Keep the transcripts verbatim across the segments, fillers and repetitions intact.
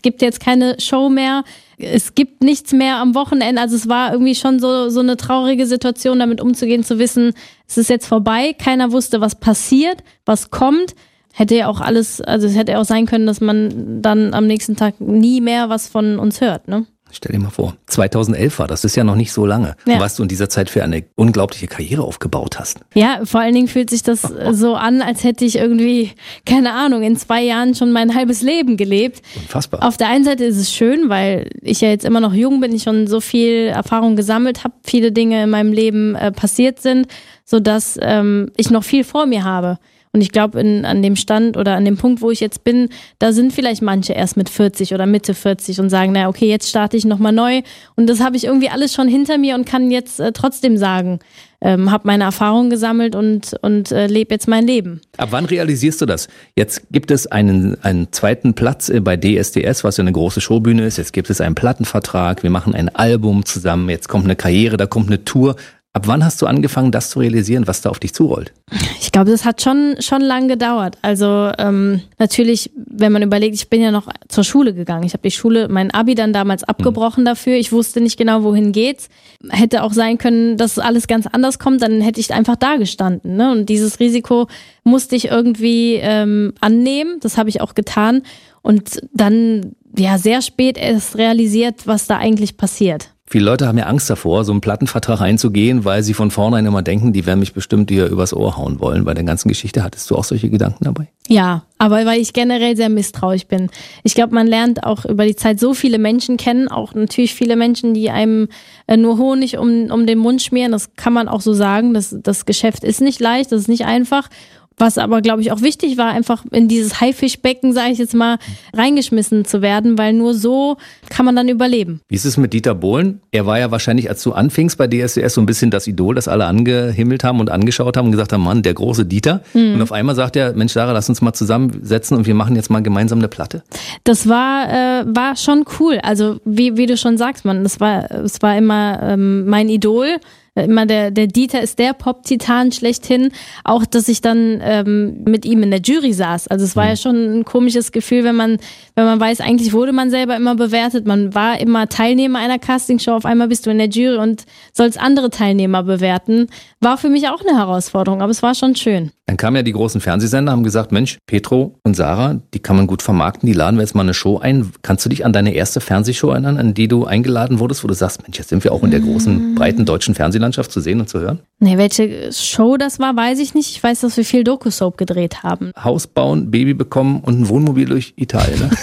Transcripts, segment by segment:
gibt jetzt keine Show mehr. Es gibt nichts mehr am Wochenende. Also es war irgendwie schon so, so eine traurige Situation, damit umzugehen, zu wissen, es ist jetzt vorbei. Keiner wusste, was passiert, was kommt. Hätte ja auch alles, also es hätte ja auch sein können, dass man dann am nächsten Tag nie mehr was von uns hört, ne? Stell dir mal vor, zweitausendelf war das, das ist ja noch nicht so lange, ja. was du in dieser Zeit für eine unglaubliche Karriere aufgebaut hast. Ja, vor allen Dingen fühlt sich das so an, als hätte ich irgendwie, keine Ahnung, in zwei Jahren schon mein halbes Leben gelebt. Unfassbar. Auf der einen Seite ist es schön, weil ich ja jetzt immer noch jung bin, ich schon so viel Erfahrung gesammelt habe, viele Dinge in meinem Leben äh, passiert sind, sodass ähm, ich noch viel vor mir habe. Und ich glaube, an dem Stand oder an dem Punkt, wo ich jetzt bin, da sind vielleicht manche erst mit vierzig oder Mitte vierzig und sagen, naja, okay, jetzt starte ich nochmal neu. Und das habe ich irgendwie alles schon hinter mir und kann jetzt äh, trotzdem sagen, ähm, habe meine Erfahrungen gesammelt und, und äh, lebe jetzt mein Leben. Ab wann realisierst du das? Jetzt gibt es einen, einen zweiten Platz bei D S D S, was ja eine große Showbühne ist. Jetzt gibt es einen Plattenvertrag, wir machen ein Album zusammen, jetzt kommt eine Karriere, da kommt eine Tour. Ab wann hast du angefangen, das zu realisieren, was da auf dich zurollt? Ich glaube, das hat schon schon lang gedauert. Also ähm, natürlich, wenn man überlegt, ich bin ja noch zur Schule gegangen. Ich habe die Schule, mein Abi dann damals abgebrochen mhm. dafür. Ich wusste nicht genau, wohin geht's. Hätte auch sein können, dass alles ganz anders kommt. Dann hätte ich einfach da gestanden. Ne? Und dieses Risiko musste ich irgendwie ähm, annehmen. Das habe ich auch getan. Und dann ja sehr spät erst realisiert, was da eigentlich passiert. Viele Leute haben ja Angst davor, so einen Plattenvertrag einzugehen, weil sie von vornherein immer denken, die werden mich bestimmt hier übers Ohr hauen wollen. Bei der ganzen Geschichte hattest du auch solche Gedanken dabei? Ja, aber weil ich generell sehr misstrauisch bin. Ich glaube, man lernt auch über die Zeit so viele Menschen kennen, auch natürlich viele Menschen, die einem äh, nur Honig um, um den Mund schmieren. Das kann man auch so sagen. Das, das Geschäft ist nicht leicht, das ist nicht einfach. Was aber, glaube ich, auch wichtig war, einfach in dieses Haifischbecken, sage ich jetzt mal, reingeschmissen zu werden, weil nur so kann man dann überleben. Wie ist es mit Dieter Bohlen? Er war ja wahrscheinlich, als du anfingst bei D S D S, so ein bisschen das Idol, das alle angehimmelt haben und angeschaut haben und gesagt haben, Mann, der große Dieter. Mhm. Und auf einmal sagt er, Mensch, Sarah, lass uns mal zusammensetzen und wir machen jetzt mal gemeinsam eine Platte. Das war äh, war schon cool. Also wie wie du schon sagst, man, das war es war immer ähm, mein Idol. Immer der, der Dieter ist der Pop-Titan schlechthin. Auch, dass ich dann ähm, mit ihm in der Jury saß. Also es war ja schon ein komisches Gefühl, wenn man wenn man weiß, eigentlich wurde man selber immer bewertet. Man war immer Teilnehmer einer Castingshow. Auf einmal bist du in der Jury und sollst andere Teilnehmer bewerten. War für mich auch eine Herausforderung, aber es war schon schön. Dann kamen ja die großen Fernsehsender, haben gesagt, Mensch, Petro und Sarah, die kann man gut vermarkten, die laden wir jetzt mal eine Show ein. Kannst du dich an deine erste Fernsehshow erinnern, an die du eingeladen wurdest, wo du sagst, Mensch, jetzt sind wir auch in der großen, breiten deutschen Fernsehlandschaft zu sehen und zu hören? Nee, welche Show das war, weiß ich nicht. Ich weiß, dass wir viel Doku-Soap gedreht haben. Haus bauen, Baby bekommen und ein Wohnmobil durch Italien, ne?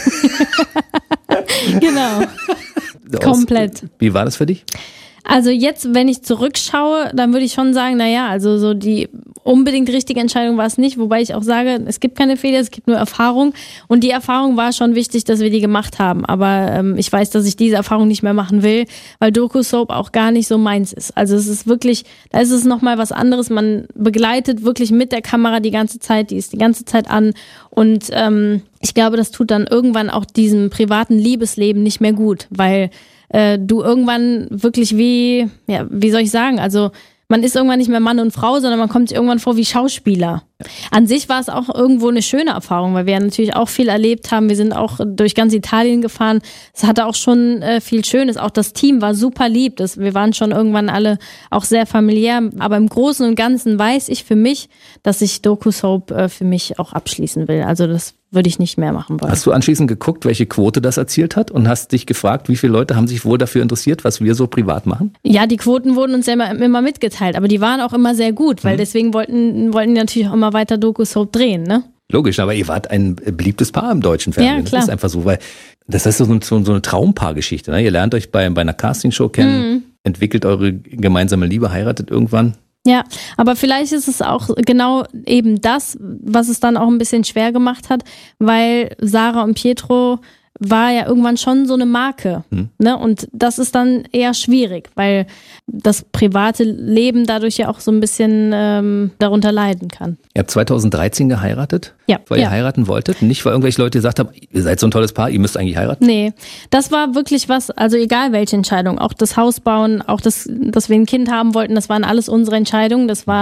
Genau. Komplett. Wie war das für dich? Also jetzt, wenn ich zurückschaue, dann würde ich schon sagen, naja, also so die unbedingt richtige Entscheidung war es nicht, wobei ich auch sage, es gibt keine Fehler, es gibt nur Erfahrung und die Erfahrung war schon wichtig, dass wir die gemacht haben, aber ähm, ich weiß, dass ich diese Erfahrung nicht mehr machen will, weil Doku-Soap auch gar nicht so meins ist. Also es ist wirklich, da ist es nochmal was anderes, man begleitet wirklich mit der Kamera die ganze Zeit, die ist die ganze Zeit an und ähm, ich glaube, das tut dann irgendwann auch diesem privaten Liebesleben nicht mehr gut, weil äh, du irgendwann wirklich wie, ja, wie soll ich sagen, also man ist irgendwann nicht mehr Mann und Frau, sondern man kommt sich irgendwann vor wie Schauspieler. An sich war es auch irgendwo eine schöne Erfahrung, weil wir ja natürlich auch viel erlebt haben. Wir sind auch durch ganz Italien gefahren. Es hatte auch schon äh, viel Schönes. Auch das Team war super lieb. Das, wir waren schon irgendwann alle auch sehr familiär. Aber im Großen und Ganzen weiß ich für mich, dass ich Doku-Soap äh, für mich auch abschließen will. Also das würde ich nicht mehr machen wollen. Hast du anschließend geguckt, welche Quote das erzielt hat und hast dich gefragt, wie viele Leute haben sich wohl dafür interessiert, was wir so privat machen? Ja, die Quoten wurden uns ja immer, immer mitgeteilt, aber die waren auch immer sehr gut, weil mhm. deswegen wollten, wollten die natürlich auch immer weiter Doku-Soap drehen, ne? Logisch, aber ihr wart ein beliebtes Paar im deutschen Fernsehen. Ja, klar. Das ist einfach so, weil das ist so, so, so eine Traumpaargeschichte. Ne? Ihr lernt euch bei, bei einer Castingshow kennen, mhm. entwickelt eure gemeinsame Liebe, heiratet irgendwann. Ja, aber vielleicht ist es auch genau eben das, was es dann auch ein bisschen schwer gemacht hat, weil Sarah und Pietro war ja irgendwann schon so eine Marke, hm. ne? Und das ist dann eher schwierig, weil das private Leben dadurch ja auch so ein bisschen ähm, darunter leiden kann. Ihr habt zweitausenddreizehn geheiratet, ja, weil ja. ihr heiraten wolltet, nicht weil irgendwelche Leute gesagt haben, ihr seid so ein tolles Paar, ihr müsst eigentlich heiraten? Nee, das war wirklich was, also egal welche Entscheidung, auch das Haus bauen, auch das, dass wir ein Kind haben wollten, das waren alles unsere Entscheidungen, das waren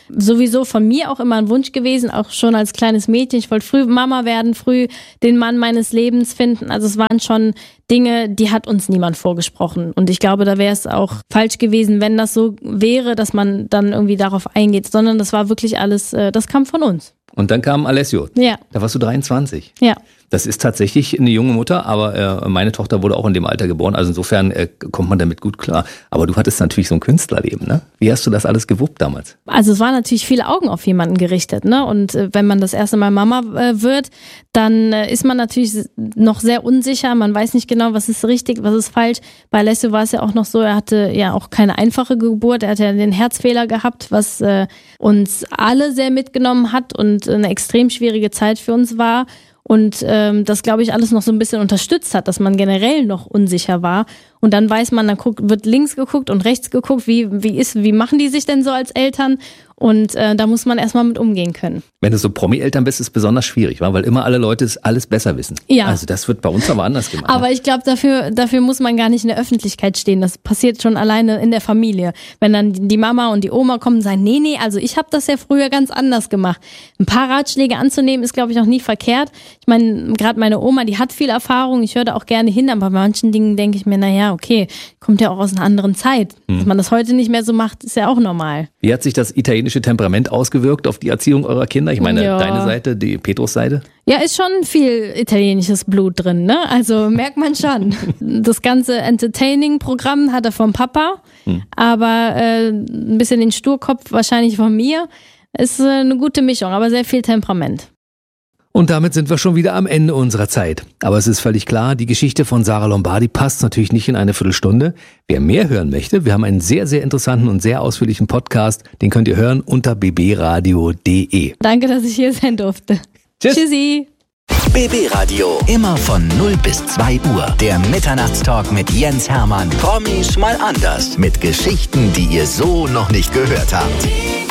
sowieso von mir auch immer ein Wunsch gewesen, auch schon als kleines Mädchen. Ich wollte früh Mama werden, früh den Mann meines Lebens finden. Also es waren schon Dinge, die hat uns niemand vorgesprochen. Und ich glaube, da wäre es auch falsch gewesen, wenn das so wäre, dass man dann irgendwie darauf eingeht, sondern das war wirklich alles, das kam von uns. Und dann kam Alessio. Ja. Da warst du dreiundzwanzig. Ja. Das ist tatsächlich eine junge Mutter, aber äh, meine Tochter wurde auch in dem Alter geboren, also insofern äh, kommt man damit gut klar. Aber du hattest natürlich so ein Künstlerleben, ne? Wie hast du das alles gewuppt damals? Also es waren natürlich viele Augen auf jemanden gerichtet, ne? Und äh, wenn man das erste Mal Mama äh, wird, dann äh, ist man natürlich noch sehr unsicher. Man weiß nicht genau, was ist richtig, was ist falsch. Bei Alessio war es ja auch noch so, er hatte ja auch keine einfache Geburt. Er hatte ja den Herzfehler gehabt, was äh, uns alle sehr mitgenommen hat und eine extrem schwierige Zeit für uns war. Und ähm, das, glaube ich, alles noch so ein bisschen unterstützt hat, dass man generell noch unsicher war. Und dann weiß man, dann guckt, wird links geguckt und rechts geguckt, wie, wie ist, wie machen die sich denn so als Eltern? Und äh, da muss man erstmal mit umgehen können. Wenn du so Promi-Eltern bist, ist es besonders schwierig, weil immer alle Leute es alles besser wissen. Ja. Also das wird bei uns aber anders gemacht. Aber ich glaube, dafür, dafür muss man gar nicht in der Öffentlichkeit stehen. Das passiert schon alleine in der Familie. Wenn dann die Mama und die Oma kommen und sagen, nee, nee, also ich habe das ja früher ganz anders gemacht. Ein paar Ratschläge anzunehmen ist, glaube ich, auch nie verkehrt. Ich meine, gerade meine Oma, die hat viel Erfahrung. Ich höre da auch gerne hin, aber bei manchen Dingen denke ich mir, naja, okay, kommt ja auch aus einer anderen Zeit. Hm. Dass man das heute nicht mehr so macht, ist ja auch normal. Wie hat sich das italienische Temperament ausgewirkt auf die Erziehung eurer Kinder? Ich meine, ja. Deine Seite, die Petrus Seite? Ja, ist schon viel italienisches Blut drin, ne? Also merkt man schon. Das ganze Entertaining-Programm hat er vom Papa, hm. aber äh, ein bisschen den Sturkopf wahrscheinlich von mir. Ist äh, eine gute Mischung, aber sehr viel Temperament. Und damit sind wir schon wieder am Ende unserer Zeit. Aber es ist völlig klar, die Geschichte von Sarah Lombardi passt natürlich nicht in eine Viertelstunde. Wer mehr hören möchte, wir haben einen sehr, sehr interessanten und sehr ausführlichen Podcast. Den könnt ihr hören unter b b radio punkt d e. Danke, dass ich hier sein durfte. Tschüss. Tschüssi. B B Radio, immer von null bis zwei Uhr. Der Mitternachtstalk mit Jens Hermann. Promis mal anders. Mit Geschichten, die ihr so noch nicht gehört habt.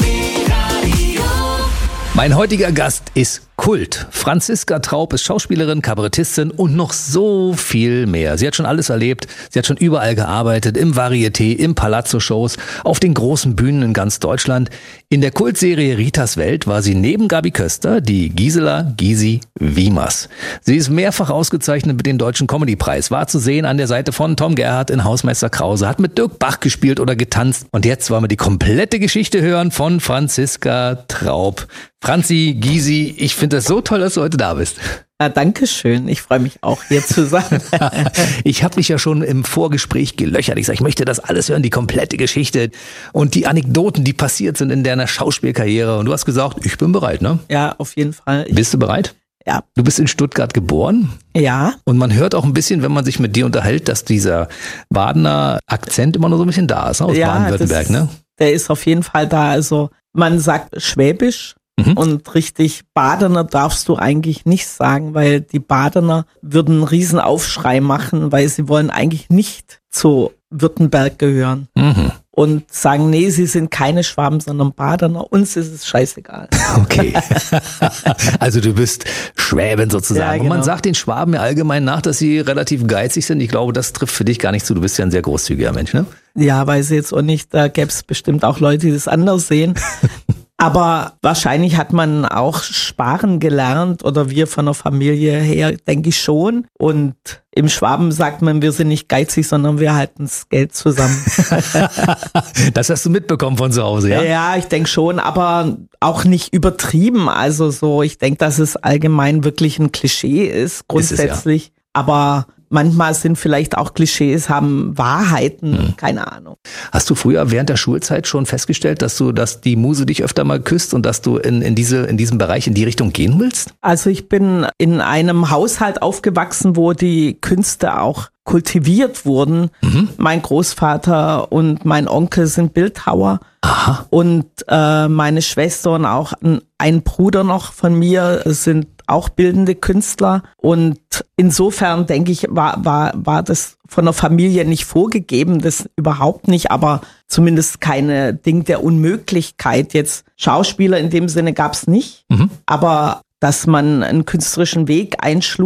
Mein heutiger Gast ist Kult. Franziska Traub ist Schauspielerin, Kabarettistin und noch so viel mehr. Sie hat schon alles erlebt. Sie hat schon überall gearbeitet, im Varieté, im Palazzo-Shows, auf den großen Bühnen in ganz Deutschland. In der Kultserie Ritas Welt war sie neben Gabi Köster die Gisela Gysi Wiemers. Sie ist mehrfach ausgezeichnet mit dem Deutschen Comedy-Preis, war zu sehen an der Seite von Tom Gerhardt in Hausmeister Krause, hat mit Dirk Bach gespielt oder getanzt. Und jetzt wollen wir die komplette Geschichte hören von Franziska Traub. Franzi, Gysi, ich finde das so toll, dass du heute da bist. Ja, danke schön. Ich freue mich auch, hier zu sein. Ich habe dich ja schon im Vorgespräch gelöchert. Ich sage, ich möchte das alles hören, die komplette Geschichte und die Anekdoten, die passiert sind in deiner Schauspielkarriere. Und du hast gesagt, ich bin bereit, ne? Ja, auf jeden Fall. Ich Bist du bereit? Ja. Du bist in Stuttgart geboren? Ja. Und man hört auch ein bisschen, wenn man sich mit dir unterhält, dass dieser Badener Akzent immer nur so ein bisschen da ist, ne? Aus ja, Baden-Württemberg, das, ne? Der ist auf jeden Fall da. Also man sagt Schwäbisch. Mhm. Und richtig Badener darfst du eigentlich nicht sagen, weil die Badener würden einen riesen Aufschrei machen, weil sie wollen eigentlich nicht zu Württemberg gehören. Mhm. Und sagen, nee, sie sind keine Schwaben, sondern Badener. Uns ist es scheißegal. Okay. Also du bist Schwäbin sozusagen. Ja, genau. Und man sagt den Schwaben ja allgemein nach, dass sie relativ geizig sind. Ich glaube, das trifft für dich gar nicht zu. Du bist ja ein sehr großzügiger Mensch, ne? Ja, weiß ich jetzt auch nicht. Da gäbe es bestimmt auch Leute, die das anders sehen. Aber wahrscheinlich hat man auch sparen gelernt oder wir von der Familie her, denke ich schon. Und im Schwaben sagt man, wir sind nicht geizig, sondern wir halten das Geld zusammen. Das hast du mitbekommen von zu Hause, ja? Ja, ich denke schon, aber auch nicht übertrieben. Also so, ich denke, dass es allgemein wirklich ein Klischee ist, grundsätzlich. Ist es, ja. Aber manchmal sind vielleicht auch Klischees, haben Wahrheiten, hm. keine Ahnung. Hast du früher während der Schulzeit schon festgestellt, dass du, dass die Muse dich öfter mal küsst und dass du in, in diese, in diesem Bereich in die Richtung gehen willst? Also ich bin in einem Haushalt aufgewachsen, wo die Künste auch kultiviert wurden. Mhm. Mein Großvater und mein Onkel sind Bildhauer. Aha. Und äh, meine Schwester und auch ein, ein Bruder noch von mir sind auch bildende Künstler. Und insofern denke ich, war, war, war das von der Familie nicht vorgegeben, das überhaupt nicht, aber zumindest keine Ding der Unmöglichkeit. Jetzt Schauspieler in dem Sinne gab es nicht, mhm. aber dass man einen künstlerischen Weg einschlug,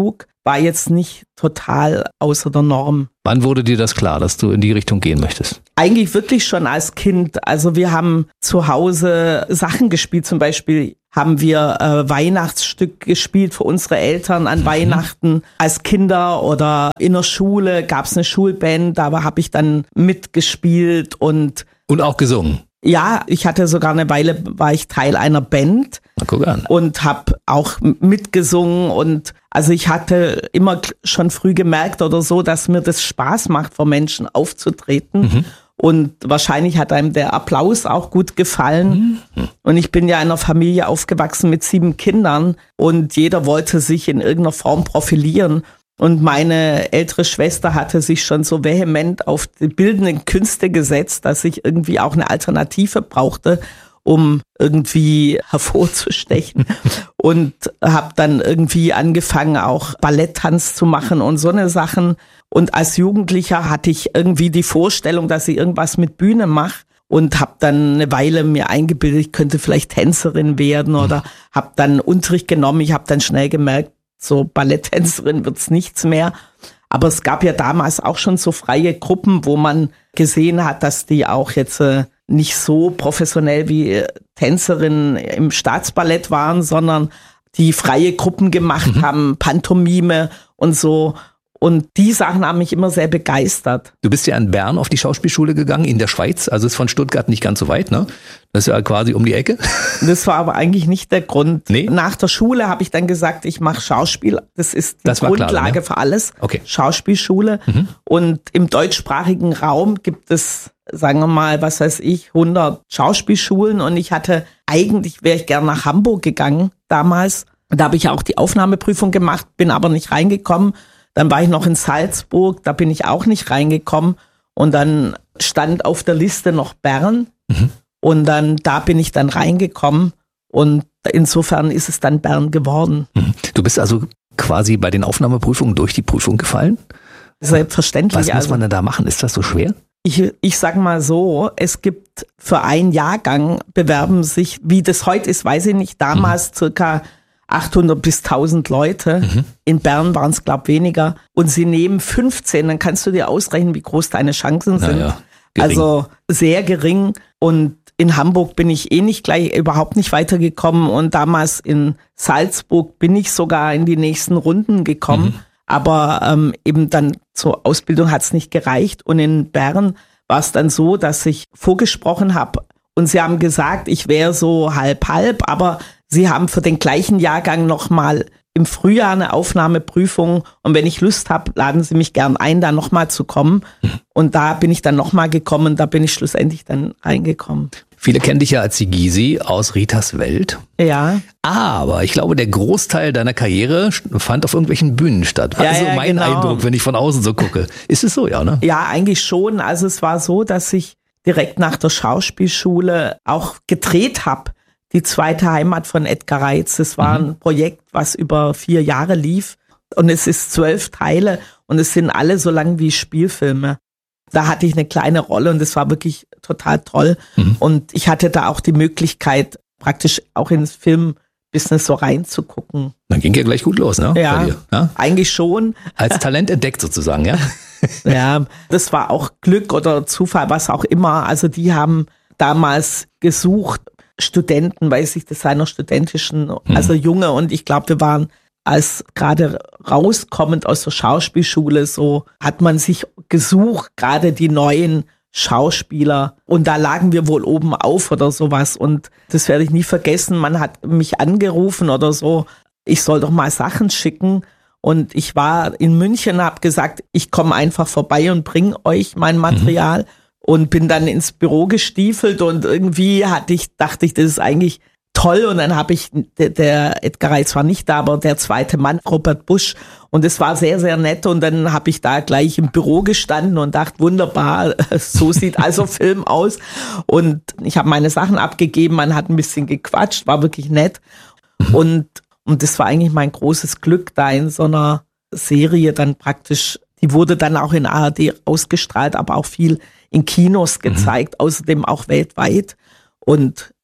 war jetzt nicht total außer der Norm. Wann wurde dir das klar, dass du in die Richtung gehen möchtest? Eigentlich wirklich schon als Kind. Also wir haben zu Hause Sachen gespielt. Zum Beispiel haben wir äh, Weihnachtsstück gespielt für unsere Eltern an mhm. Weihnachten als Kinder, oder in der Schule gab es eine Schulband, da habe ich dann mitgespielt und Und auch gesungen? Ja, ich hatte sogar eine Weile, war ich Teil einer Band. Na, guck an. Und habe auch mitgesungen, und also ich hatte immer schon früh gemerkt oder so, dass mir das Spaß macht, vor Menschen aufzutreten. Mhm. Und wahrscheinlich hat einem der Applaus auch gut gefallen. Mhm. Und ich bin ja in einer Familie aufgewachsen mit sieben Kindern, und jeder wollte sich in irgendeiner Form profilieren. Und meine ältere Schwester hatte sich schon so vehement auf die bildenden Künste gesetzt, dass ich irgendwie auch eine Alternative brauchte, um irgendwie hervorzustechen. Und habe dann irgendwie angefangen, auch Balletttanz zu machen und so eine Sachen. Und als Jugendlicher hatte ich irgendwie die Vorstellung, dass ich irgendwas mit Bühne mache. Und habe dann eine Weile mir eingebildet, ich könnte vielleicht Tänzerin werden, oder habe dann Unterricht genommen. Ich habe dann schnell gemerkt, so Balletttänzerin wird's nichts mehr. Aber es gab ja damals auch schon so freie Gruppen, wo man gesehen hat, dass die auch jetzt äh, nicht so professionell wie Tänzerinnen im Staatsballett waren, sondern die freie Gruppen gemacht mhm. haben, Pantomime und so. Und die Sachen haben mich immer sehr begeistert. Du bist ja in Bern auf die Schauspielschule gegangen, in der Schweiz. Also ist von Stuttgart nicht ganz so weit, ne? Das ist ja quasi um die Ecke. Das war aber eigentlich nicht der Grund. Nee? Nach der Schule habe ich dann gesagt, ich mache Schauspiel. Das ist die das Grundlage klar, ne? für alles. Okay. Schauspielschule. Mhm. Und im deutschsprachigen Raum gibt es, sagen wir mal, was weiß ich, hundert Schauspielschulen. Und ich hatte, eigentlich wäre ich gern nach Hamburg gegangen damals. Da habe ich auch die Aufnahmeprüfung gemacht, bin aber nicht reingekommen. Dann war ich noch in Salzburg, da bin ich auch nicht reingekommen. Und dann stand auf der Liste noch Bern. Mhm. Und dann, da bin ich dann reingekommen. Und insofern ist es dann Bern geworden. Mhm. Du bist also quasi bei den Aufnahmeprüfungen durch die Prüfung gefallen? Selbstverständlich. Was muss also, man denn da machen? Ist das so schwer? Ich, ich sag mal so, es gibt für einen Jahrgang bewerben sich, wie das heute ist, weiß ich nicht, damals mhm. circa achthundert bis tausend Leute. Mhm. In Bern waren es, glaube ich, weniger. Und sie nehmen fünfzehn, dann kannst du dir ausrechnen, wie groß deine Chancen sind. Ja, also sehr gering. Und in Hamburg bin ich eh nicht gleich, überhaupt nicht weitergekommen. Und damals in Salzburg bin ich sogar in die nächsten Runden gekommen. Mhm. Aber ähm, eben dann zur Ausbildung hat es nicht gereicht. Und in Bern war es dann so, dass ich vorgesprochen habe. Und sie haben gesagt, ich wäre so halb-halb, aber sie haben für den gleichen Jahrgang nochmal im Frühjahr eine Aufnahmeprüfung. Und wenn ich Lust habe, laden sie mich gern ein, da nochmal zu kommen. Und da bin ich dann nochmal gekommen, da bin ich schlussendlich dann reingekommen. Viele kennen dich ja als die Gysi aus Ritas Welt. Ja. Aber ich glaube, der Großteil deiner Karriere fand auf irgendwelchen Bühnen statt. Ja, also ja, mein genau. Eindruck, wenn ich von außen so gucke. Ist es so, ja, ne? Ja, eigentlich schon. Also es war so, dass ich direkt nach der Schauspielschule auch gedreht habe. Die zweite Heimat von Edgar Reitz. Das war mhm. ein Projekt, was über vier Jahre lief. Und es ist zwölf Teile und es sind alle so lang wie Spielfilme. Da hatte ich eine kleine Rolle und das war wirklich total toll. Mhm. Und ich hatte da auch die Möglichkeit, praktisch auch ins Filmbusiness so reinzugucken. Dann ging ja gleich gut los, ne? Ja, Bei dir, ja? Eigentlich schon. Als Talent entdeckt sozusagen, ja? Ja, das war auch Glück oder Zufall, was auch immer. Also die haben damals gesucht, Studenten, weiß ich, das seiner studentischen, mhm. also Junge. Und ich glaube, wir waren als gerade rauskommend aus der Schauspielschule, so hat man sich gesucht, gerade die neuen Schauspieler. Und da lagen wir wohl oben auf oder sowas. Und das werde ich nie vergessen. Man hat mich angerufen oder so, ich soll doch mal Sachen schicken. Und ich war in München, habe gesagt, ich komme einfach vorbei und bringe euch mein Material. Mhm. Und bin dann ins Büro gestiefelt und irgendwie hatte ich, dachte ich, das ist eigentlich toll. Und dann habe ich, der, der Edgar Reitz war nicht da, aber der zweite Mann, Robert Busch. Und es war sehr, sehr nett. Und dann habe ich da gleich im Büro gestanden und dachte, wunderbar, so sieht also Film aus. Und ich habe meine Sachen abgegeben, man hat ein bisschen gequatscht, war wirklich nett. Und, und das war eigentlich mein großes Glück, da in so einer Serie dann praktisch, die wurde dann auch in A R D ausgestrahlt, aber auch viel in Kinos gezeigt, mhm. außerdem auch weltweit. Und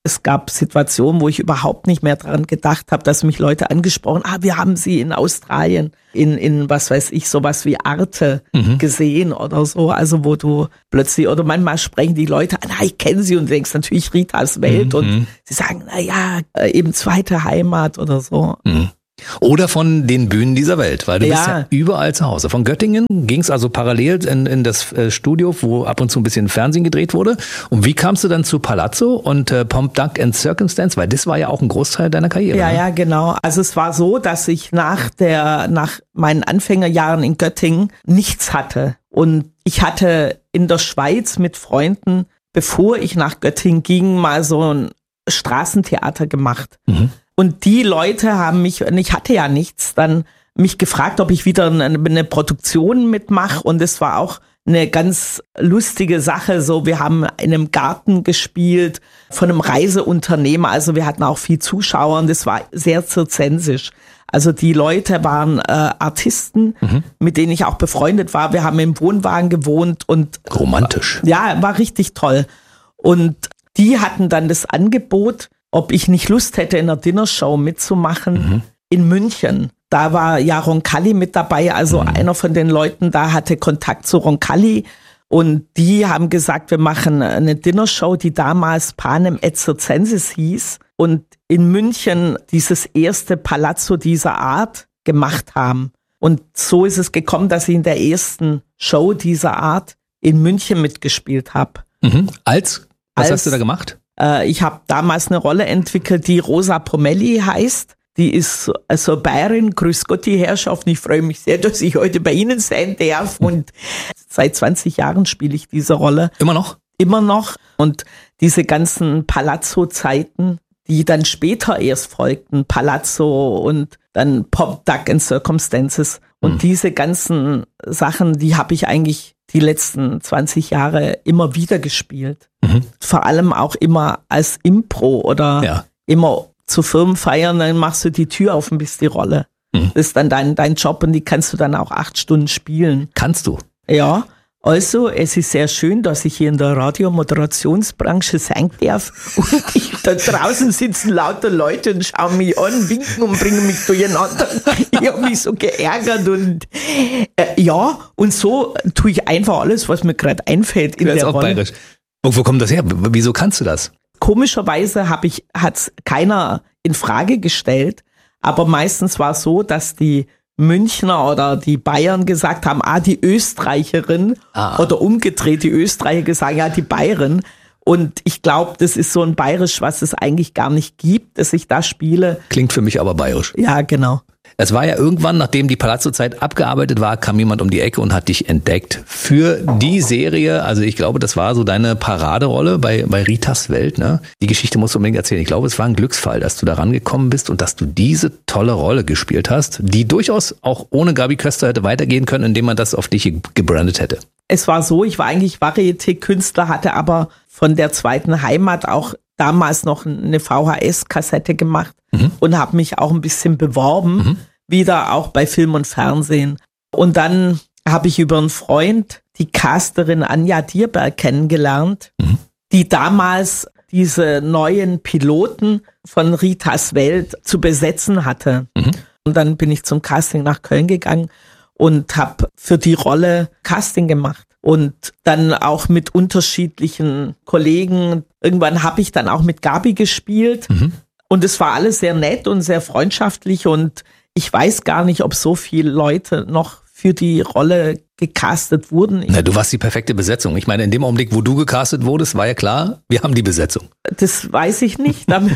Es gab Situationen, wo ich überhaupt nicht mehr dran gedacht habe, dass mich Leute angesprochen haben, ah, wir haben sie in Australien, in, in was weiß ich, sowas wie Arte mhm. gesehen oder so. Also wo du plötzlich, oder manchmal sprechen die Leute an, ah, ich kenne sie, und du denkst natürlich Ritas Welt mhm. und sie sagen, na ja, eben zweite Heimat oder so. Mhm. Oder von den Bühnen dieser Welt, weil du ja. bist ja überall zu Hause. Von Göttingen ging es also parallel in, in das Studio, wo ab und zu ein bisschen Fernsehen gedreht wurde. Und wie kamst du dann zu Palazzo und äh, Pomp, Duck and Circumstance? Weil das war ja auch ein Großteil deiner Karriere. Ja, ne? ja, genau. Also es war so, dass ich nach der, nach meinen Anfängerjahren in Göttingen nichts hatte. Und ich hatte in der Schweiz mit Freunden, bevor ich nach Göttingen ging, mal so ein Straßentheater gemacht. Mhm. Und die Leute haben mich, und ich hatte ja nichts, dann mich gefragt, ob ich wieder eine, eine Produktion mitmache. Und es war auch eine ganz lustige Sache. So, wir haben in einem Garten gespielt von einem Reiseunternehmer. Also wir hatten auch viel Zuschauer und das war sehr zirzensisch. Also die Leute waren äh, Artisten, mhm. mit denen ich auch befreundet war. Wir haben im Wohnwagen gewohnt und romantisch. Ja, war richtig toll. Und die hatten dann das Angebot, ob ich nicht Lust hätte, in einer Dinnershow mitzumachen mhm. in München. Da war ja Roncalli mit dabei, also mhm. einer von den Leuten da hatte Kontakt zu Roncalli und die haben gesagt, wir machen eine Dinnershow, die damals Panem et Circenses hieß und in München dieses erste Palazzo dieser Art gemacht haben. Und so ist es gekommen, dass ich in der ersten Show dieser Art in München mitgespielt habe. Mhm. Als? Was Als, hast du da gemacht? Ich habe damals eine Rolle entwickelt, die Rosa Pomelli heißt. Die ist also Bayerin. Grüß Gott, die Herrschaft. Ich freue mich sehr, dass ich heute bei Ihnen sein darf. Und seit zwanzig Jahren spiele ich diese Rolle. Immer noch? Immer noch. Und diese ganzen Palazzo-Zeiten, die dann später erst folgten, Palazzo und dann Pomp, Duck and Circumstances. Und mhm. diese ganzen Sachen, die habe ich eigentlich die letzten zwanzig Jahre immer wieder gespielt. Mhm. Vor allem auch immer als Impro oder ja. immer zu Firmenfeiern, dann machst du die Tür auf und bist die Rolle. Mhm. Das ist dann dein, dein Job und die kannst du dann auch acht Stunden spielen. Kannst du? Ja. Also, es ist sehr schön, dass ich hier in der Radiomoderationsbranche sein darf. Und ich, da draußen sitzen lauter Leute und schauen mich an, winken und bringen mich durcheinander. Ich habe mich so geärgert und äh, ja, und so tue ich einfach alles, was mir gerade einfällt in das der ist auch Rolle. Bayerisch. Und wo kommt das her? Wieso kannst du das? Komischerweise habe ich, hat's keiner in Frage gestellt, aber meistens war es so, dass die Münchner oder die Bayern gesagt haben, ah, die Österreicherin ah. oder umgedreht, die Österreicher gesagt, ja, die Bayern. Und ich glaube, das ist so ein Bayerisch, was es eigentlich gar nicht gibt, dass ich da spiele. Klingt für mich aber bayerisch. Ja, genau. Es war ja irgendwann, nachdem die Palazzo-Zeit abgearbeitet war, kam jemand um die Ecke und hat dich entdeckt für die Serie. Also ich glaube, das war so deine Paraderolle bei, bei Ritas Welt. Ne? Die Geschichte musst du unbedingt erzählen. Ich glaube, es war ein Glücksfall, dass du da rangekommen bist und dass du diese tolle Rolle gespielt hast, die durchaus auch ohne Gabi Köster hätte weitergehen können, indem man das auf dich gebrandet hätte. Es war so, ich war eigentlich Varieté-Künstler, hatte aber von der zweiten Heimat auch damals noch eine V H S-Kassette gemacht mhm. und habe mich auch ein bisschen beworben, mhm. wieder auch bei Film und Fernsehen. Und dann habe ich über einen Freund die Casterin Anja Dierberg kennengelernt, mhm. die damals diese neuen Piloten von Ritas Welt zu besetzen hatte. Mhm. Und dann bin ich zum Casting nach Köln gegangen und habe für die Rolle Casting gemacht. Und dann auch mit unterschiedlichen Kollegen. Irgendwann habe ich dann auch mit Gabi gespielt. Mhm. Und es war alles sehr nett und sehr freundschaftlich. Und ich weiß gar nicht, ob so viele Leute noch für die Rolle gecastet wurden. Na, du warst die perfekte Besetzung. Ich meine, in dem Augenblick, wo du gecastet wurdest, war ja klar, wir haben die Besetzung. Das weiß ich nicht. Da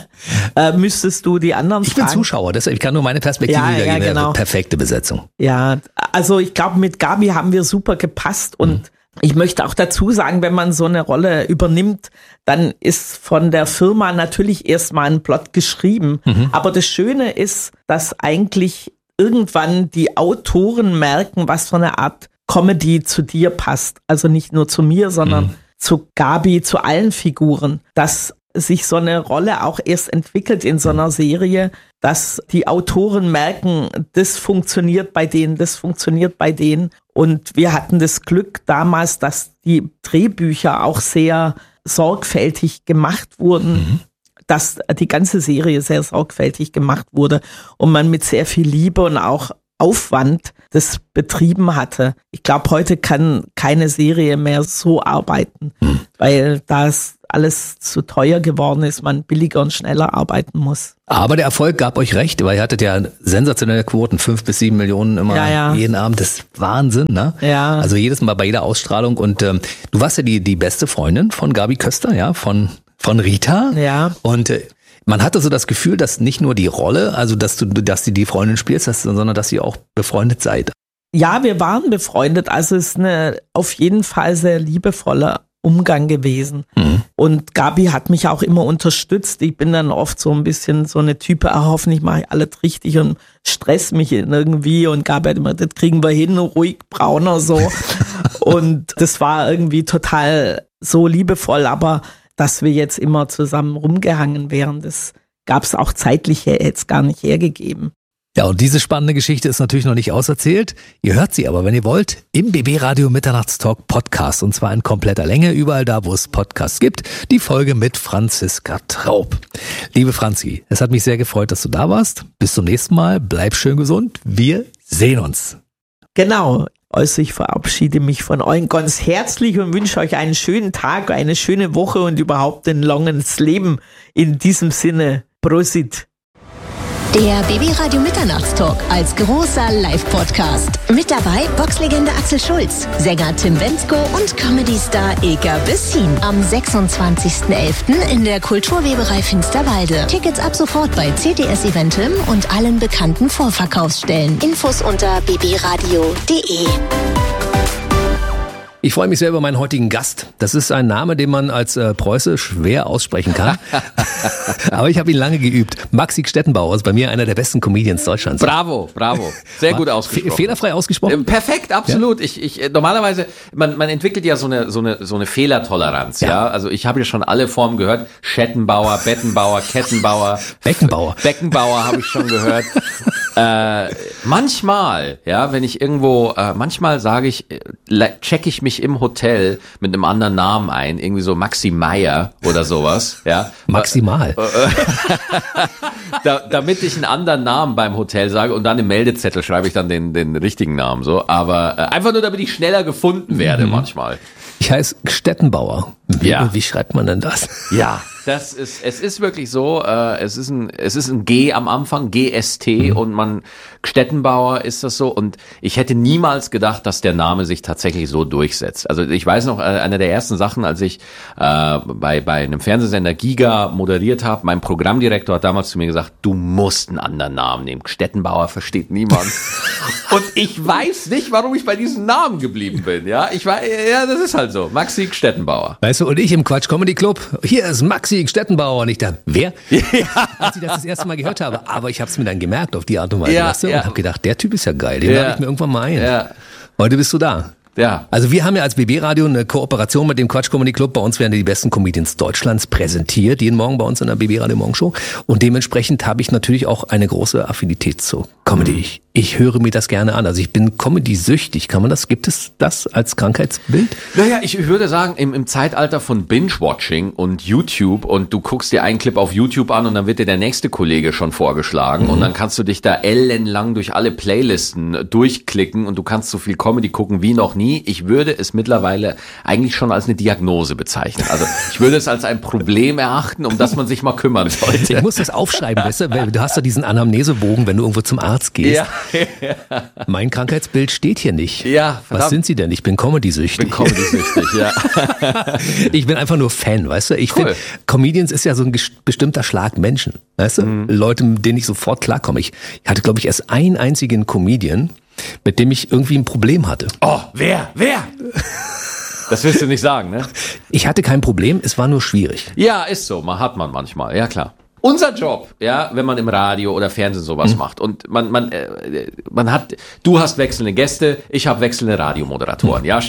äh, müsstest du die anderen Ich fragen. bin Zuschauer, deshalb ich kann nur meine Perspektive ja, wiedergeben. Ja, genau. Perfekte Besetzung. Ja, also ich glaube, mit Gabi haben wir super gepasst und mhm. ich möchte auch dazu sagen, wenn man so eine Rolle übernimmt, dann ist von der Firma natürlich erstmal ein Plot geschrieben. Mhm. Aber das Schöne ist, dass eigentlich irgendwann die Autoren merken, was für eine Art Comedy zu dir passt. Also nicht nur zu mir, sondern mhm. zu Gabi, zu allen Figuren. Dass sich so eine Rolle auch erst entwickelt in so einer Serie, dass die Autoren merken, das funktioniert bei denen, das funktioniert bei denen. Und wir hatten das Glück damals, dass die Drehbücher auch sehr sorgfältig gemacht wurden, mhm. dass die ganze Serie sehr sorgfältig gemacht wurde und man mit sehr viel Liebe und auch Aufwand das betrieben hatte. Ich glaube, heute kann keine Serie mehr so arbeiten, mhm. weil das alles zu teuer geworden ist, man billiger und schneller arbeiten muss. Aber der Erfolg gab euch recht, weil ihr hattet ja sensationelle Quoten, fünf bis sieben Millionen immer ja, ja. jeden Abend. Das ist Wahnsinn, ne? Ja. Also jedes Mal bei jeder Ausstrahlung. Und ähm, du warst ja die die beste Freundin von Gabi Köster, ja, von von Rita. Ja. Und äh, man hatte so das Gefühl, dass nicht nur die Rolle, also dass du, dass du die Freundin spielst, dass, sondern dass ihr auch befreundet seid. Ja, wir waren befreundet. Also es ist eine auf jeden Fall sehr liebevoller Umgang gewesen. Mhm. Und Gabi hat mich auch immer unterstützt. Ich bin dann oft so ein bisschen so eine Type, ah, hoffentlich mache ich alles richtig und stress mich irgendwie. Und Gabi hat immer, das kriegen wir hin, ruhig brauner so. Und das war irgendwie total so liebevoll. Aber dass wir jetzt immer zusammen rumgehangen wären, das gab es auch zeitlich jetzt gar nicht hergegeben. Ja, und diese spannende Geschichte ist natürlich noch nicht auserzählt. Ihr hört sie aber, wenn ihr wollt, im B B Radio Mitternachtstalk Podcast. Und zwar in kompletter Länge, überall da, wo es Podcasts gibt. Die Folge mit Franziska Traub. Liebe Franzi, es hat mich sehr gefreut, dass du da warst. Bis zum nächsten Mal. Bleib schön gesund. Wir sehen uns. Genau. Also ich verabschiede mich von euch ganz herzlich und wünsche euch einen schönen Tag, eine schöne Woche und überhaupt ein langes Leben. In diesem Sinne, Prosit. Der B B Radio Mitternachtstalk als großer Live-Podcast. Mit dabei Boxlegende Axel Schulz, Sänger Tim Bendzko und Comedy-Star Eka Bessin. Am sechsundzwanzigsten elften in der Kulturweberei Finsterwalde. Tickets ab sofort bei C D S Eventim und allen bekannten Vorverkaufsstellen. Infos unter b b radio punkt d e. Ich freue mich sehr über meinen heutigen Gast. Das ist ein Name, den man als äh, Preuße schwer aussprechen kann. Aber ich habe ihn lange geübt. Maxi Stettenbauer ist bei mir einer der besten Comedians Deutschlands. Bravo, bravo. Sehr gut ausgesprochen. Fehlerfrei ausgesprochen? Perfekt, absolut. Ja? Ich, ich, normalerweise, man, man entwickelt ja so eine, so eine, so eine Fehlertoleranz. Ja. ja? Also ich habe ja schon alle Formen gehört. Schettenbauer, Bettenbauer, Kettenbauer. Beckenbauer. Beckenbauer habe ich schon gehört. äh, manchmal, ja, wenn ich irgendwo, äh, manchmal sage ich, checke ich mich im Hotel mit einem anderen Namen ein, irgendwie so Maxi Meier oder sowas, ja. Maximal. da, damit ich einen anderen Namen beim Hotel sage und dann im Meldezettel schreibe ich dann den, den richtigen Namen so, aber äh, einfach nur, damit ich schneller gefunden werde mhm. manchmal. Ich heiße Stettenbauer. Wie, ja. wie schreibt man denn das? Ja, das ist, es ist wirklich so, äh, es ist ein, es ist ein G am Anfang, G S T mhm. und man, Stettenbauer ist das so und ich hätte niemals gedacht, dass der Name sich tatsächlich so durchsetzt. Also ich weiß noch, äh, eine der ersten Sachen, als ich äh, bei, bei einem Fernsehsender Giga moderiert habe, mein Programmdirektor hat damals zu mir gesagt, du musst einen anderen Namen nehmen. Stettenbauer versteht niemand. Und ich weiß nicht, warum ich bei diesem Namen geblieben bin, ja. Ich war, ja, das ist halt so. Maxi Stettenbauer. Weißt du, und ich im Quatsch Comedy Club, hier ist Maxi Stettenbauer und ich dachte, wer? Ja. Als ich das das erste Mal gehört habe, aber ich habe es mir dann gemerkt auf die Art und Weise, ja, weißt du? Ja. Und habe gedacht, der Typ ist ja geil, den ja. lade ich mir irgendwann mal ein. Ja. Heute bist du da. Ja. Also wir haben ja als B B-Radio eine Kooperation mit dem Quatsch Comedy Club. Bei uns werden die besten Comedians Deutschlands präsentiert, jeden Morgen bei uns in der B B-Radio Morgenshow. Und dementsprechend habe ich natürlich auch eine große Affinität zur Comedy. Mhm. Ich, ich höre mir das gerne an. Also ich bin Comedy-süchtig. Kann man das, gibt es das als Krankheitsbild? Naja, ich würde sagen, im, im Zeitalter von Binge-Watching und YouTube und du guckst dir einen Clip auf YouTube an und dann wird dir der nächste Kollege schon vorgeschlagen mhm. und dann kannst du dich da ellenlang durch alle Playlisten durchklicken und du kannst so viel Comedy gucken wie noch nie. Ich würde es mittlerweile eigentlich schon als eine Diagnose bezeichnen. Also ich würde es als ein Problem erachten, um das man sich mal kümmern sollte. Ich muss das aufschreiben, weißt du, weil du hast ja diesen Anamnesebogen, wenn du irgendwo zum Arzt gehst. Ja. Mein Krankheitsbild steht hier nicht. Ja, verdammt. Was sind Sie denn? Ich bin Comedy-süchtig. Ich bin Comedy-süchtig, ja. Ich bin einfach nur Fan, weißt du? Ich cool. finde, Comedians ist ja so ein bestimmter Schlag Menschen, weißt du? Mhm. Leute, mit denen ich sofort klarkomme. Ich hatte, glaube ich, erst einen einzigen Comedian, mit dem ich irgendwie ein Problem hatte. Oh, wer? Wer? Das willst du nicht sagen, ne? Ich hatte kein Problem, es war nur schwierig. Ja, ist so. Man hat man manchmal, ja klar. Unser Job, ja, wenn man im Radio oder Fernsehen sowas mhm. macht und man man äh, man hat, du hast wechselnde Gäste, ich habe wechselnde Radiomoderatoren, mhm. ja,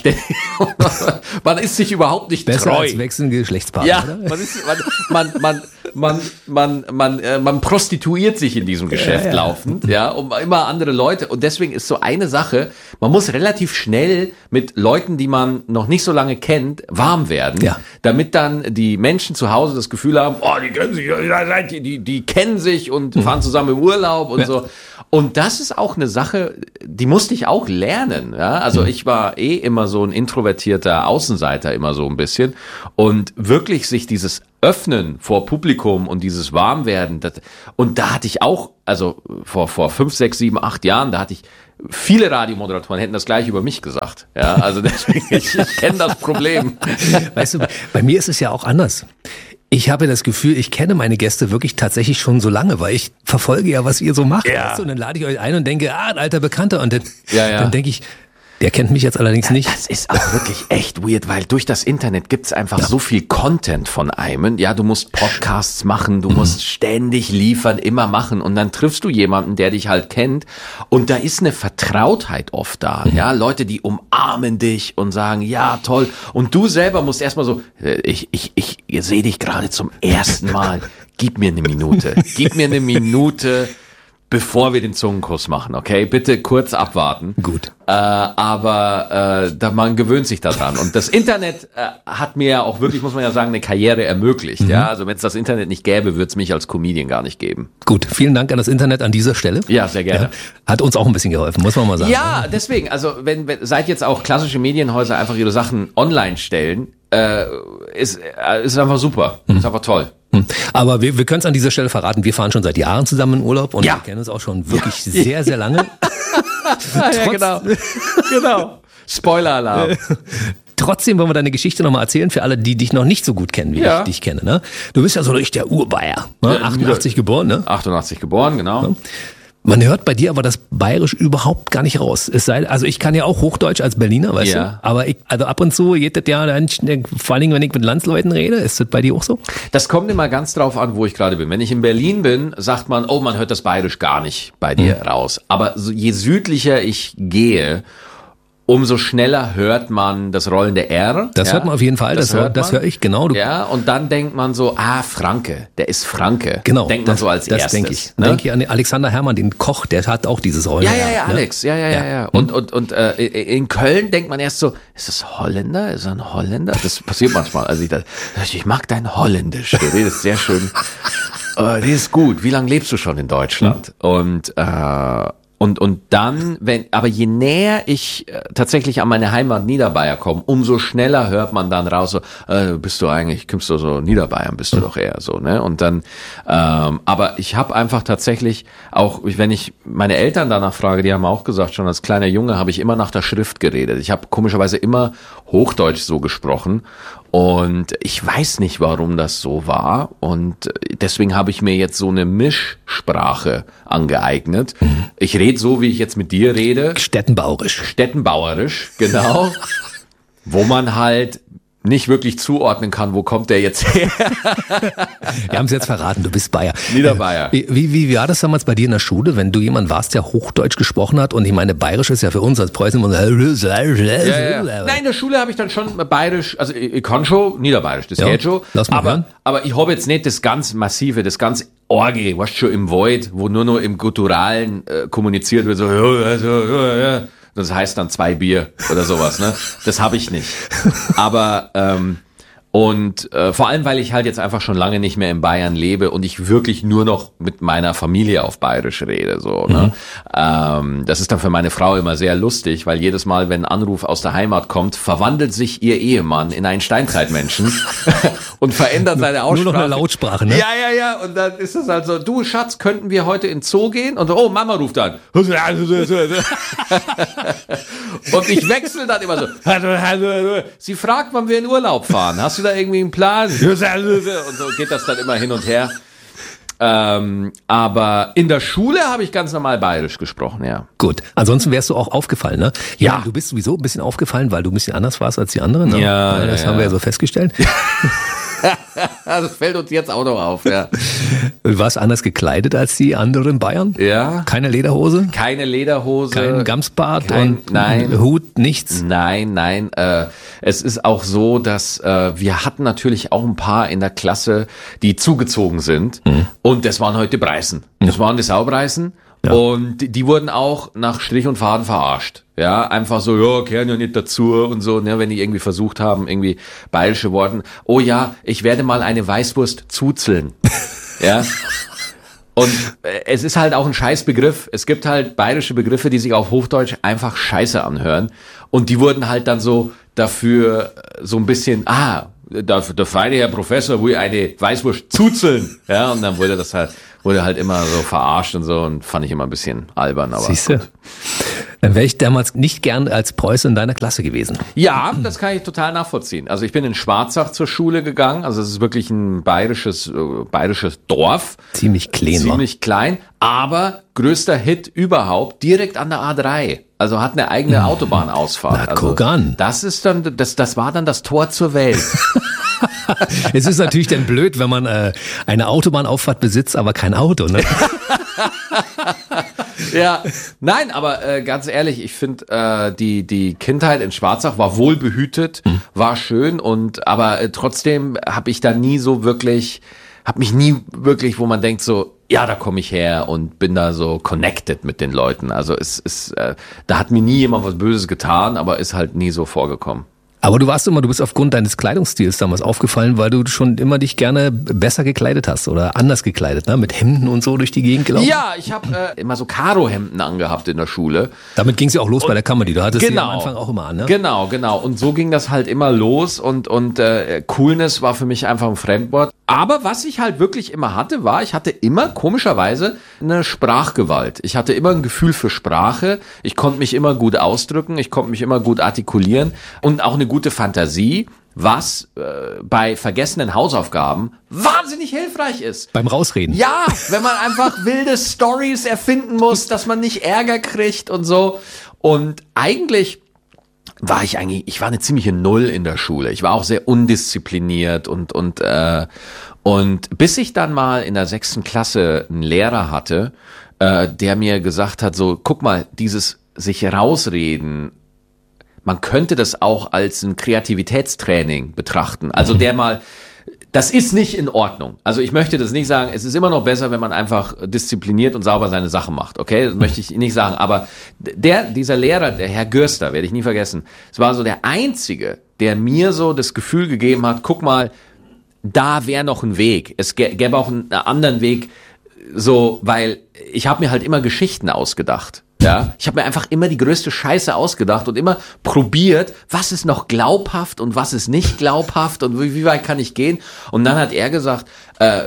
man ist sich überhaupt nicht Besser treu. Als wechselnde Geschlechtspaare, ja, oder? man ist man man man man man man, äh, man prostituiert sich in diesem Geschäft ja, ja. laufend, ja, um immer andere Leute und deswegen ist so eine Sache, man muss relativ schnell mit Leuten, die man noch nicht so lange kennt, warm werden, ja. damit dann die Menschen zu Hause das Gefühl haben, oh, die kennen sich, die, die, die kennen sich und mhm. fahren zusammen im Urlaub und ja. so. Und das ist auch eine Sache, die musste ich auch lernen. Ja? Also mhm. ich war eh immer so ein introvertierter Außenseiter, immer so ein bisschen. Und wirklich sich dieses Öffnen vor Publikum und dieses Warmwerden, das, und da hatte ich auch, also vor, vor fünf, sechs, sieben, acht Jahren, da hatte ich viele Radiomoderatoren hätten das gleich über mich gesagt. Ja, also deswegen, ich, ich kenne das Problem. Weißt du, bei mir ist es ja auch anders. Ich habe das Gefühl, ich kenne meine Gäste wirklich tatsächlich schon so lange, weil ich verfolge ja, was ihr so macht. Ja. Weißt du? Und dann lade ich euch ein und denke, ah, ein alter Bekannter. Und dann, ja, ja. dann denke ich, der kennt mich jetzt allerdings ja, nicht. Das ist auch wirklich echt weird, weil durch das Internet gibt's einfach ja. so viel Content von einem. Ja, du musst Podcasts machen, du mhm. musst ständig liefern, immer machen und dann triffst du jemanden, der dich halt kennt und da ist eine Vertrautheit oft da. Mhm. Ja, Leute, die umarmen dich und sagen, ja, toll. Und du selber musst erstmal so, ich, ich, ich sehe dich gerade zum ersten Mal. Gib mir eine Minute. Gib mir eine Minute. Bevor wir den Zungenkuss machen, okay? Bitte kurz abwarten. Gut. Äh, aber äh, da, man gewöhnt sich daran. Und das Internet äh, hat mir ja auch wirklich, muss man ja sagen, eine Karriere ermöglicht. Mhm. Ja, also wenn es das Internet nicht gäbe, würde es mich als Comedian gar nicht geben. Gut, vielen Dank an das Internet an dieser Stelle. Ja, sehr gerne. Ja, hat uns auch ein bisschen geholfen, muss man mal sagen. Ja, deswegen, also wenn, wenn seit jetzt auch klassische Medienhäuser einfach ihre Sachen online stellen, äh, ist, äh, ist einfach super. Mhm. Ist einfach toll. Aber wir, wir können es an dieser Stelle verraten, wir fahren schon seit Jahren zusammen in Urlaub und ja. wir kennen uns auch schon wirklich ja. sehr, sehr lange. ja, genau. genau. Spoiler-Alarm. Trotzdem wollen wir deine Geschichte nochmal erzählen für alle, die dich noch nicht so gut kennen, wie ja. ich dich kenne. Ne? Du bist ja so richtig der Urbayer. Ne? achtundachtzig geboren, ne? achtundachtzig geboren, genau. Ja. Man hört bei dir aber das Bayerisch überhaupt gar nicht raus. Es sei, also ich kann ja auch Hochdeutsch als Berliner, weißt ja. du? Aber ich, also ab und zu geht das ja, dann, vor allen Dingen, wenn ich mit Landsleuten rede, ist das bei dir auch so? Das kommt immer ganz drauf an, wo ich gerade bin. Wenn ich in Berlin bin, sagt man, oh, man hört das Bayerisch gar nicht bei dir mhm. raus. Aber so, je südlicher ich gehe, umso schneller hört man das rollende R. Das ja, hört man auf jeden Fall, das, das hört das höre ich, genau. Du ja, und dann denkt man so, ah, Franke, der ist Franke. Genau. Denkt man das, so als das erstes. Denke ich. Ne? Denke ich an Alexander Herrmann, den Koch, der hat auch dieses rollende R. Ja, ja, ja, ne? Alex, ja, ja, ja, ja. Und, und, und äh, in Köln denkt man erst so, ist das Holländer? Ist er ein Holländer? Das passiert manchmal. Also ich dachte, ich mag dein Holländisch, du redest sehr schön. äh, die ist gut. Wie lange lebst du schon in Deutschland? Mhm. Und äh, Und, und dann, wenn, aber je näher ich äh, tatsächlich an meine Heimat Niederbayern komme, umso schneller hört man dann raus, so, äh, bist du eigentlich, kommst du so Niederbayern, bist du doch eher so, ne? Und dann, ähm, aber ich habe einfach tatsächlich auch, wenn ich meine Eltern danach frage, die haben auch gesagt, schon als kleiner Junge habe ich immer nach der Schrift geredet. Ich habe komischerweise immer Hochdeutsch so gesprochen. Und ich weiß nicht, warum das so war. Und deswegen habe ich mir jetzt so eine Mischsprache angeeignet. Mhm. Ich rede so, wie ich jetzt mit dir rede. Stettenbauerisch. Stettenbauerisch, genau. Wo man halt nicht wirklich zuordnen kann, wo kommt der jetzt her? Wir haben es jetzt verraten, du bist Bayer. Niederbayer. Wie, wie, wie war das damals bei dir in der Schule, wenn du jemand warst, der Hochdeutsch gesprochen hat? Und ich meine, Bayerisch ist ja für uns als Preußen... Ja, ja. Nein, in der Schule habe ich dann schon Bayerisch, also ich, ich kann schon Niederbayerisch, das ja, geht schon. Lass mal aber, hören. aber ich habe jetzt nicht das ganz Massive, das ganz Orge, weißt du, schon im Void, wo nur noch im Gutturalen äh, kommuniziert wird, so, ja, also, ja, ja. Das heißt dann zwei Bier oder sowas, ne? Das habe ich nicht. Aber ähm, und äh, vor allem, weil ich halt jetzt einfach schon lange nicht mehr in Bayern lebe und ich wirklich nur noch mit meiner Familie auf Bayerisch rede, so, ne? Mhm. Ähm, das ist dann für meine Frau immer sehr lustig, weil jedes Mal, wenn ein Anruf aus der Heimat kommt, verwandelt sich ihr Ehemann in einen Steinzeitmenschen und verändert seine Aussprache. Nur noch eine Lautsprache, ne? Ja, ja, ja. Und dann ist es halt so, du Schatz, könnten wir heute in Zoo gehen? Und so, oh, Mama ruft an. Und ich wechsle dann immer so. Sie fragt, wann wir in Urlaub fahren. Hast du da irgendwie einen Plan? Und so geht das dann immer hin und her. Ähm, aber in der Schule habe ich ganz normal Bayerisch gesprochen, ja. Gut, ansonsten wärst du auch aufgefallen, ne? Ja. Ja. Du bist sowieso ein bisschen aufgefallen, weil du ein bisschen anders warst als die anderen, ne? Ja, Das ja, haben wir ja ja so festgestellt. Das fällt uns jetzt auch noch auf, ja. Du warst anders gekleidet als die anderen Bayern? Ja. Keine Lederhose? Keine Lederhose. Kein Gamsbart kein, und nein. Hut, nichts? Nein, nein. Äh, es ist auch so, dass äh, wir hatten natürlich auch ein paar in der Klasse, die zugezogen sind. Mhm. Und das waren heute Preisen. Das waren die Saupreisen. Ja. Und die, die wurden auch nach Strich und Faden verarscht. Ja, einfach so, ja, kehren ja nicht dazu und so, ne, wenn die irgendwie versucht haben, irgendwie bayerische Worten. Oh ja, ich werde mal eine Weißwurst zuzeln. Ja. Und äh, es ist halt auch ein Scheißbegriff. Es gibt halt bayerische Begriffe, die sich auf Hochdeutsch einfach scheiße anhören. Und die wurden halt dann so dafür so ein bisschen, ah, der, der feine Herr Professor will eine Weißwurst zuzeln. Ja, und dann wurde das halt, wurde halt immer so verarscht und so und fand ich immer ein bisschen albern. Aber siehst du? Dann wäre ich damals nicht gern als Preuße in deiner Klasse gewesen. Ja, das kann ich total nachvollziehen. Also ich bin in Schwarzach zur Schule gegangen. Also es ist wirklich ein bayerisches, äh, bayerisches Dorf. Ziemlich klein. Ziemlich war. klein, aber größter Hit überhaupt, direkt an der A drei. Also hat eine eigene Autobahnausfahrt. Na, guck also, an. Das ist dann, das, das war dann das Tor zur Welt. Es ist natürlich dann blöd, wenn man äh, eine Autobahnauffahrt besitzt, aber kein Auto, ne? Ja, nein, aber äh, ganz ehrlich, ich finde, äh, die die Kindheit in Schwarzach war wohlbehütet, mhm. war schön und aber äh, trotzdem habe ich da nie so wirklich, habe mich nie wirklich, wo man denkt so, ja, da komme ich her und bin da so connected mit den Leuten. Also es ist, äh, da hat mir nie jemand was Böses getan, aber ist halt nie so vorgekommen. Aber du warst immer, du bist aufgrund deines Kleidungsstils damals aufgefallen, weil du schon immer dich gerne besser gekleidet hast oder anders gekleidet, ne? Mit Hemden und so durch die Gegend gelaufen. Ja, ich habe äh, immer so Karo-Hemden angehabt in der Schule. Damit ging es ja auch los und bei der Comedy. Du hattest genau, sie am Anfang auch immer an, ne? Genau, genau. Und so ging das halt immer los und und äh, Coolness war für mich einfach ein Fremdwort. Aber was ich halt wirklich immer hatte, war, ich hatte immer komischerweise eine Sprachgewalt. Ich hatte immer ein Gefühl für Sprache. Ich konnte mich immer gut ausdrücken. Ich konnte mich immer gut artikulieren und auch eine gute Fantasie, was äh, bei vergessenen Hausaufgaben wahnsinnig hilfreich ist. Beim Rausreden. Ja, wenn man einfach wilde Stories erfinden muss, dass man nicht Ärger kriegt und so. Und eigentlich war ich eigentlich, ich war eine ziemliche Null in der Schule. Ich war auch sehr undiszipliniert und und äh, und bis ich dann mal in der sechsten Klasse einen Lehrer hatte, äh, der mir gesagt hat, so, guck mal, dieses sich rausreden, man könnte das auch als ein Kreativitätstraining betrachten. Also der mal, das ist nicht in Ordnung. Also ich möchte das nicht sagen, es ist immer noch besser, wenn man einfach diszipliniert und sauber seine Sache macht, okay? Das möchte ich nicht sagen, aber der, dieser Lehrer, der Herr Görster, werde ich nie vergessen, es war so der Einzige, der mir so das Gefühl gegeben hat, guck mal, da wäre noch ein Weg. Es gäbe auch einen anderen Weg, so, weil ich habe mir halt immer Geschichten ausgedacht. Ja, ich habe mir einfach immer die größte Scheiße ausgedacht und immer probiert, was ist noch glaubhaft und was ist nicht glaubhaft und wie, wie weit kann ich gehen. Und dann hat er gesagt, äh,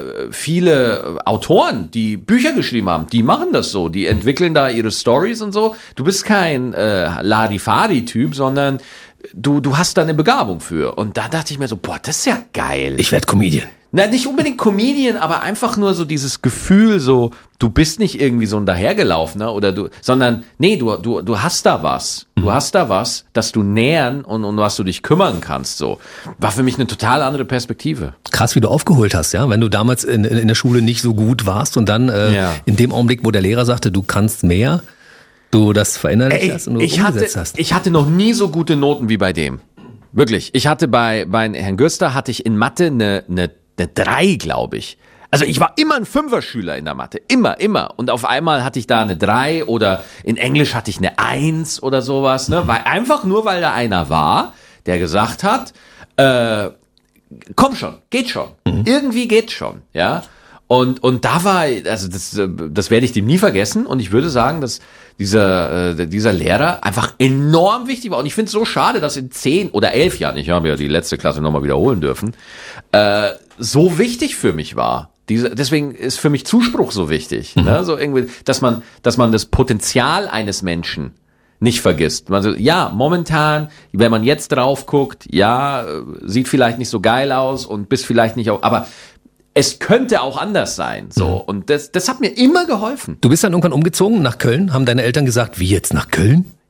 viele Autoren, die Bücher geschrieben haben, die machen das so, die entwickeln da ihre Stories und so. Du bist kein äh, Larifari-Typ, sondern du du hast da eine Begabung für. Und da dachte ich mir so, boah, das ist ja geil. Ich werd Comedian. Na, nicht unbedingt Comedian, aber einfach nur so dieses Gefühl, so, du bist nicht irgendwie so ein Dahergelaufener oder du, sondern, nee, du, du, du hast da was. Du hast da was, das du nähern und, und was du dich kümmern kannst, so. War für mich eine total andere Perspektive. Krass, wie du aufgeholt hast, ja, wenn du damals in, in der Schule nicht so gut warst und dann, äh, ja. in dem Augenblick, wo der Lehrer sagte, du kannst mehr, du das verinnerlicht hast und du ich umgesetzt hatte, hast. Ich hatte noch nie so gute Noten wie bei dem. Wirklich. Ich hatte bei, bei Herrn Görster hatte ich in Mathe eine, eine Eine drei, glaube ich. Also ich war immer ein Fünfer-Schüler in der Mathe. Immer, immer. Und auf einmal hatte ich da eine drei oder in Englisch hatte ich eine eins oder sowas. Ne? Weil, einfach nur, weil da einer war, der gesagt hat, äh, komm schon, geht schon. Mhm. Irgendwie geht schon. Ja. Und, und da war, also das, das werde ich dem nie vergessen. Und ich würde sagen, dass dieser, äh, dieser Lehrer einfach enorm wichtig war. Und ich finde es so schade, dass in zehn oder elf Jahren, ich habe ja die letzte Klasse nochmal wiederholen dürfen, äh, so wichtig für mich war. Diese, deswegen ist für mich Zuspruch so wichtig. Mhm. Ne? So irgendwie, dass man, dass man das Potenzial eines Menschen nicht vergisst. Also, ja, momentan, wenn man jetzt drauf guckt, ja, sieht vielleicht nicht so geil aus und bist vielleicht nicht auch, aber es könnte auch anders sein, so. Mhm. Und das, das hat mir immer geholfen. Du bist dann irgendwann umgezogen nach Köln? Haben deine Eltern gesagt, wie jetzt nach Köln?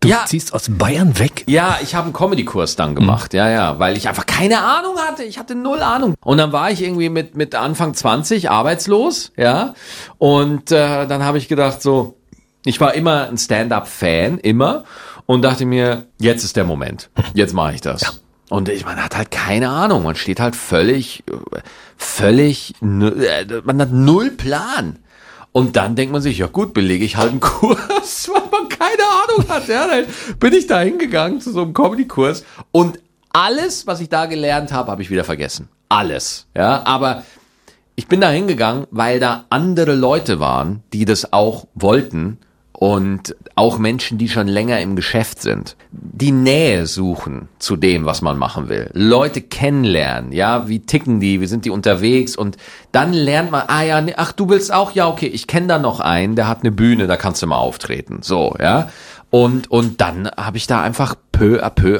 Du ja. ziehst aus Bayern weg? Ja, ich habe einen Comedy-Kurs dann gemacht, mhm. ja, ja, weil ich einfach keine Ahnung hatte. Ich hatte null Ahnung. Und dann war ich irgendwie mit mit Anfang zwanzig arbeitslos, ja. Und äh, dann habe ich gedacht so, ich war immer ein Stand-up-Fan, immer. Und dachte mir, jetzt ist der Moment. Jetzt mache ich das. Ja. Und ich, man hat halt keine Ahnung. Man steht halt völlig, völlig, man hat null Plan. Und dann denkt man sich, ja gut, belege ich halt einen Kurs, weil man keine Ahnung hat. Ja, dann bin ich da hingegangen zu so einem Comedy-Kurs und alles, was ich da gelernt habe, habe ich wieder vergessen. Alles. Ja, aber ich bin da hingegangen, weil da andere Leute waren, die das auch wollten und auch Menschen, die schon länger im Geschäft sind, die Nähe suchen zu dem, was man machen will. Leute kennenlernen, ja, wie ticken die, wie sind die unterwegs und dann lernt man, ah ja, ach, du willst auch, ja, okay, ich kenne da noch einen, der hat eine Bühne, da kannst du mal auftreten, so, ja. Und und dann habe ich da einfach peu à peu